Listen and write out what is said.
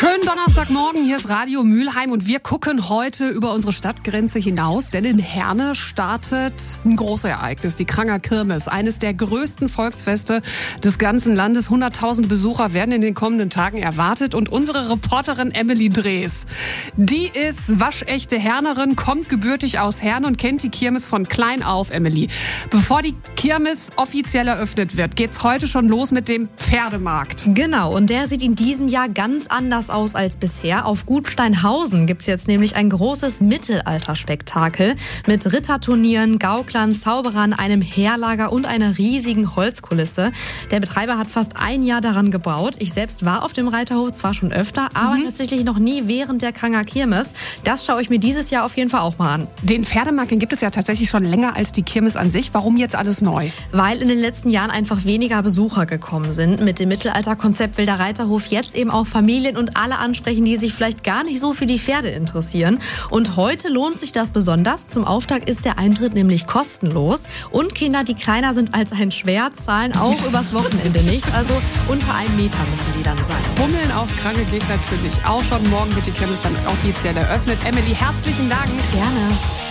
Schönen Donnerstagmorgen, hier ist Radio Mülheim und wir gucken heute über unsere Stadtgrenze hinaus, denn in Herne startet ein großes Ereignis, die Kranger Kirmes, eines der größten Volksfeste des ganzen Landes. 100.000 Besucher werden in den kommenden Tagen erwartet und unsere Reporterin Emily Drees, die ist waschechte Hernerin, kommt gebürtig aus Herne und kennt die Kirmes von klein auf. Emily, bevor die Kirmes offiziell eröffnet wird, geht's heute schon los mit dem Pferdemarkt. Genau, und der sieht in diesem Jahr ganz anders aus als bisher. Auf Gut Steinhausen gibt's jetzt nämlich ein großes Mittelalterspektakel mit Ritterturnieren, Gauklern, Zauberern, einem Heerlager und einer riesigen Holzkulisse. Der Betreiber hat fast ein Jahr daran gebaut. Ich selbst war auf dem Reiterhof zwar schon öfter, aber tatsächlich noch nie während der Kranger Kirmes. Das schaue ich mir dieses Jahr auf jeden Fall auch mal an. Den Pferdemarkt, den gibt es ja tatsächlich schon länger als die Kirmes an sich. Warum jetzt alles neu? Weil in den letzten Jahren einfach weniger Besucher gekommen sind. Mit dem Mittelalterkonzept will der Reiterhof jetzt eben auch Familien und alle ansprechen, die sich vielleicht gar nicht so für die Pferde interessieren. Und heute lohnt sich das besonders. Zum Auftakt ist der Eintritt nämlich kostenlos. Und Kinder, die kleiner sind als ein Schwert, zahlen auch übers Wochenende nichts. Also unter 1 Meter müssen die dann sein. Bummeln auf Krange geht natürlich auch schon. Morgen wird die Kirmes dann offiziell eröffnet. Emily, herzlichen Dank. Gerne.